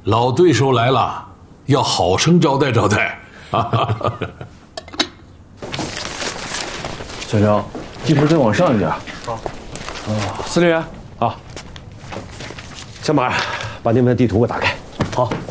老对手来了，要好生招待招待。 小张，地图再往上一点。好。司令员，好。小马，把那边的地图给我打开。好。